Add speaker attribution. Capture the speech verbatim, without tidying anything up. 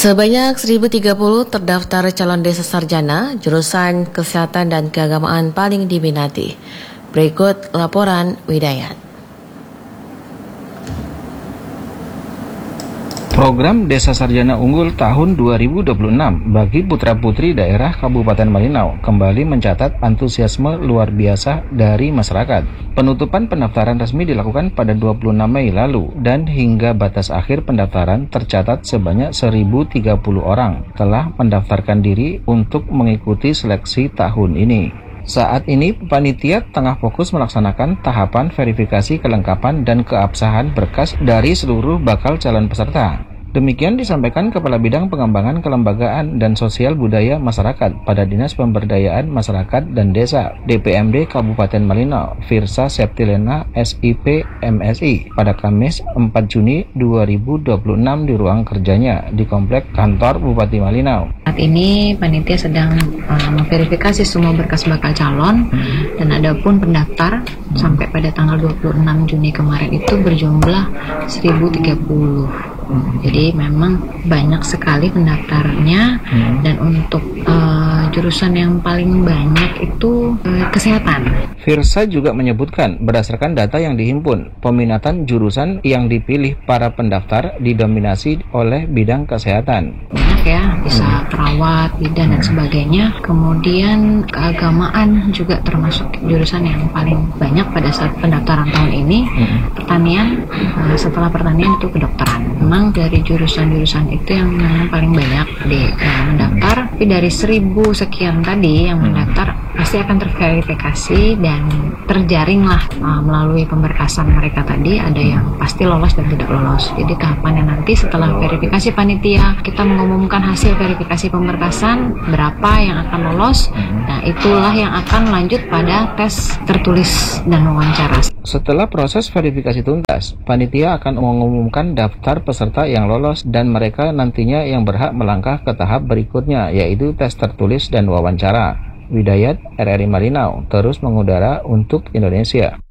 Speaker 1: Sebanyak seribu tiga puluh terdaftar calon desa sarjana jurusan kesehatan dan keagamaan paling diminati. Berikut laporan Widayat.
Speaker 2: Program Desa Sarjana Unggul tahun dua ribu dua puluh enam bagi putra-putri daerah Kabupaten Malinau kembali mencatat antusiasme luar biasa dari masyarakat. Penutupan pendaftaran resmi dilakukan pada dua puluh enam Mei lalu dan hingga batas akhir pendaftaran tercatat sebanyak seribu tiga puluh orang telah mendaftarkan diri untuk mengikuti seleksi tahun ini. Saat ini, panitia tengah fokus melaksanakan tahapan verifikasi kelengkapan dan keabsahan berkas dari seluruh bakal calon peserta. Demikian disampaikan Kepala Bidang Pengembangan Kelembagaan dan Sosial Budaya Masyarakat pada Dinas Pemberdayaan Masyarakat dan Desa D P M D Kabupaten Malinau, Firsa Septilena S I P M S I pada Kamis empat Juni dua ribu dua puluh enam di ruang kerjanya di Komplek Kantor Bupati Malinau.
Speaker 3: Saat ini panitia sedang uh, memverifikasi semua berkas bakal calon hmm. dan ada pun pendaftar hmm. sampai pada tanggal dua puluh enam Juni kemarin itu berjumlah seribu tiga puluh. Hmm. Jadi memang banyak sekali pendaftarnya hmm. dan untuk uh, jurusan yang paling banyak itu uh, kesehatan.
Speaker 2: Firsa juga menyebutkan berdasarkan data yang dihimpun, peminatan jurusan yang dipilih para pendaftar didominasi oleh bidang kesehatan.
Speaker 3: Banyak ya, bisa hmm. perawat, bidan dan sebagainya. Kemudian keagamaan juga termasuk jurusan yang paling banyak pada saat pendaftaran tahun ini. Hmm. Pertanian, uh, setelah pertanian itu kedokteran. Memang dari jurusan-jurusan itu yang memang paling banyak di uh, mendaftar, tapi dari seribu sekian tadi yang mendaftar pasti akan terverifikasi dan terjaringlah uh, melalui pemberkasan mereka tadi, ada yang pasti lolos dan tidak lolos. Jadi tahapannya nanti setelah verifikasi panitia, kita mengumumkan hasil verifikasi pemberkasan, berapa yang akan lolos, nah itulah yang akan lanjut pada tes tertulis dan wawancara.
Speaker 2: Setelah proses verifikasi tuntas, panitia akan mengumumkan daftar peserta yang lolos dan mereka nantinya yang berhak melangkah ke tahap berikutnya, yaitu tes tertulis dan wawancara. Widayat R R I Malinau terus mengudara untuk Indonesia.